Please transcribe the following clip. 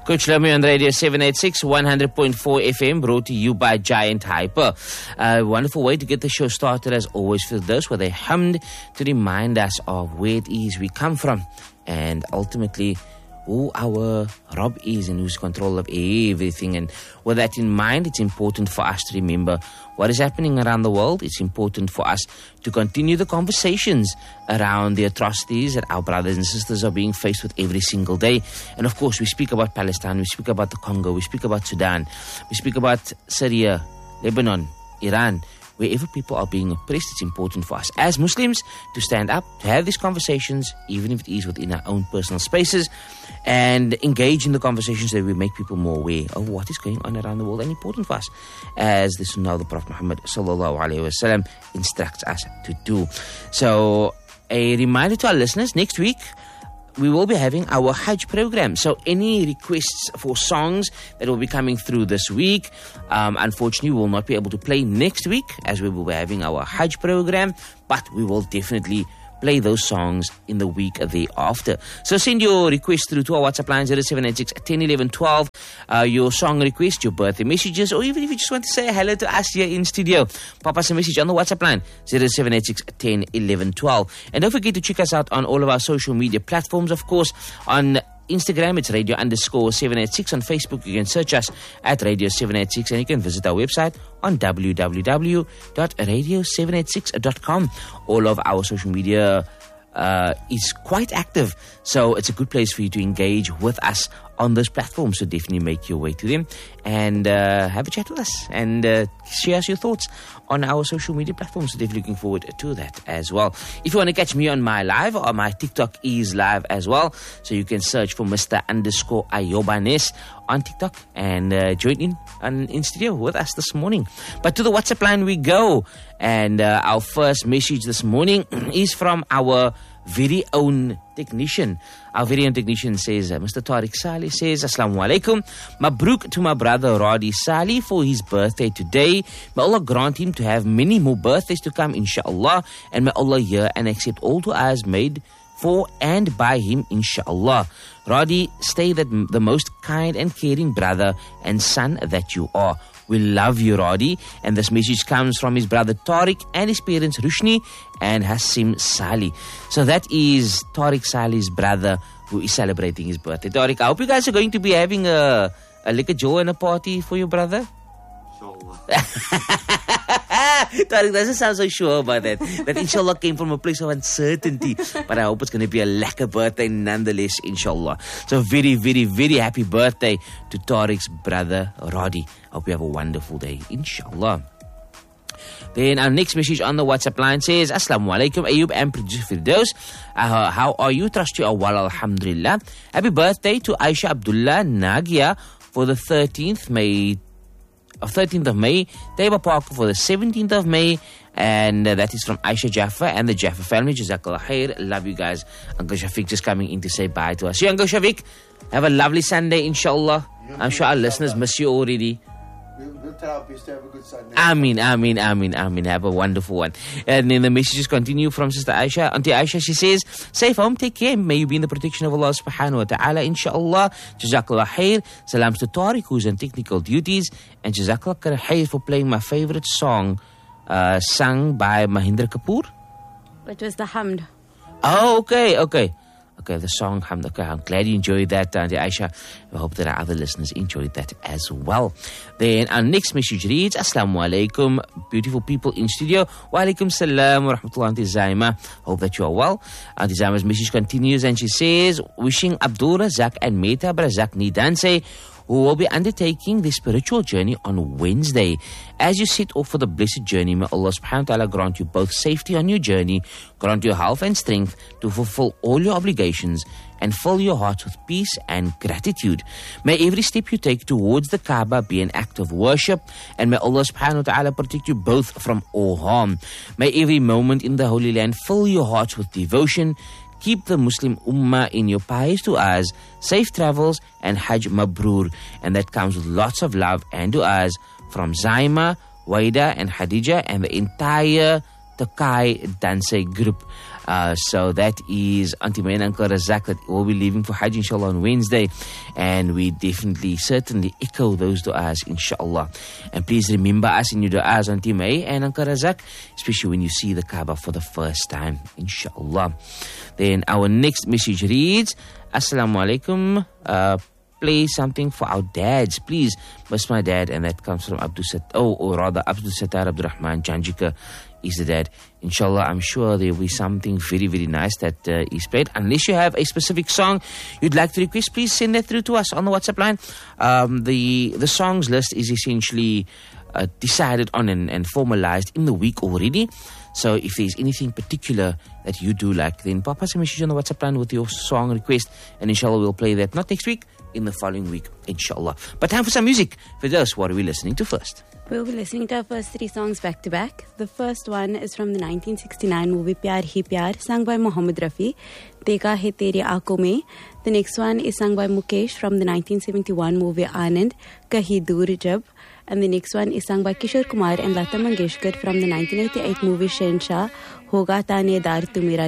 Coach Lomi on Radio 786, 100.4 FM, brought to you by Giant Hyper. A wonderful way to get the show started, as always, for those with a hamd to remind us of where it is we come from and ultimately who our Rob is and who's in control of everything. And with that in mind, it's important for us to remember what is happening around the world. It's important for us to continue the conversations around the atrocities that our brothers and sisters are being faced with every single day. And of course, we speak about Palestine, we speak about the Congo, we speak about Sudan, we speak about Syria, Lebanon, Iran. Wherever people are being oppressed, it's important for us as Muslims to stand up, to have these conversations, even if it is within our own personal spaces, and engage in the conversations that will make people more aware of what is going on around the world, and important for us, as the Sunnah of the Prophet Muhammad sallallahu alaihi wasallam instructs us to do. So, a reminder to our listeners, next week, we will be having our Hajj program. So any requests for songs that will be coming through this week, unfortunately, we will not be able to play next week as we will be having our Hajj program, but we will definitely play those songs in the week thereafter. So send your request through to our WhatsApp line 0786 10 11 12. Your song request, your birthday messages, or even if you just want to say hello to us here in studio, pop us a message on the WhatsApp line 0786 10 11 12. And don't forget to check us out on all of our social media platforms, of course. On Instagram, it's radio_786. On Facebook, you can search us at Radio 786, and you can visit our website on www.radio786.com. All of our social media is quite active, so it's a good place for you to engage with us on those platforms. So definitely make your way to them and have a chat with us and share us your thoughts on our social media platforms. So definitely looking forward to that as well. If you want to catch me on my live, or my TikTok is live as well, so you can search for Mr_Ayobanes on TikTok and join in studio with us this morning. But to the WhatsApp line we go, and our first message this morning is from our very own technician. Our very own technician says, Mr. Tariq Salih says, Assalamu alaikum. Mabruk to my brother Radi Salih for his birthday today. May Allah grant him to have many more birthdays to come, inshallah. And may Allah hear and accept all du'as made for and by him, inshallah. Radi, stay the most kind and caring brother and son that you are. We love you, Radi. And this message comes from his brother Tariq and his parents Rushni and Hasim Salih. So that is Tariq Salih's brother who is celebrating his birthday. Tariq, I hope you guys are going to be having a liquor joe and a party for your brother. Inshallah. Tariq doesn't sound so sure about that. That inshallah came from a place of uncertainty. But I hope it's going to be a lekker birthday nonetheless, inshallah. So very, very, very happy birthday to Tariq's brother Radi. I hope you have a wonderful day, inshallah. Then our next message on the WhatsApp line says, Assalamu alaikum, Ayub and producer Firdaus. How are you? Trust you are well, alhamdulillah. Happy birthday to Aisha Abdullah Nagia for the 13th of May, Taiba Parker for the 17th of May, and that is from Aisha Jaffa and the Jaffa family. Jazakallah khair. Love you guys. Uncle Shafiq just coming in to say bye to us. Yeah, Uncle Shafiq, have a lovely Sunday, inshallah. I'm sure our listeners miss you already. We'll try our best to have a good Sunday. Ameen. Have a wonderful one. And then the messages continue from Sister Aisha. Auntie Aisha, she says, safe home, take care. May you be in the protection of Allah subhanahu wa ta'ala, inshallah. Jazakallah khair. Salams to Tariq, who's on technical duties. And Jazakallah khair for playing my favorite song, sung by Mahindra Kapoor. It was the Hamd. Oh, okay, the song Hamd. Okay, I'm glad you enjoyed that, Auntie Aisha. I hope that our other listeners enjoyed that as well. Then our next message reads, Assalamu alaikum, beautiful people in studio. Wa alaikum salam wa rahmatullah, Auntie Zaima. Hope that you are well. Auntie Zaima's message continues and she says, wishing Abdul Razak and Meta Razak Nidanse, who will be undertaking the spiritual journey on Wednesday. As you set off for the blessed journey, may Allah subhanahu wa ta'ala grant you both safety on your journey, grant you health and strength to fulfill all your obligations, and fill your heart with peace and gratitude. May every step you take towards the Kaaba be an act of worship, and may Allah subhanahu wa ta'ala protect you both from all harm. May every moment in the Holy Land fill your hearts with devotion. Keep the Muslim Ummah in your pious du'as, safe travels, and Hajj Mabrur. And that comes with lots of love and du'as from Zaima, Waida, and Khadija, and the entire Tokai Danse group. So that is Auntie May and Uncle Razak that will be leaving for Hajj inshallah on Wednesday, and we certainly echo those du'as inshallah. And please remember us in your du'as, Auntie May and Uncle Razak, especially when you see the Kaaba for the first time inshallah. Then our next message reads, Assalamu alaikum, play something for our dads, please. Miss my dad. And that comes from Abdul Sattar Abdurrahman Janjika is the dad. Inshallah, I'm sure there will be something very, very nice that is played. Unless you have a specific song you'd like to request, please send that through to us on the WhatsApp line. The songs list is essentially decided on and formalized in the week already. So if there's anything particular that you do like, then pop us a message on the WhatsApp line with your song request, and inshallah we'll play that not next week, in the following week, inshallah. But time for some music. For those, what are we listening to first? We'll be listening to our first 3 songs back to back. The first one is from the 1969 movie Pyar Hi Pyar, sung by Mohammed Rafi. Dekha Hai Tere Aankhon Mein. The next one is sung by Mukesh from the 1971 movie Anand, Kahin Dur Jab. And the next one is sung by Kishore Kumar and Lata Mangeshkar from the 1988 movie Shenshah, Hoga Taanedar Tu Mera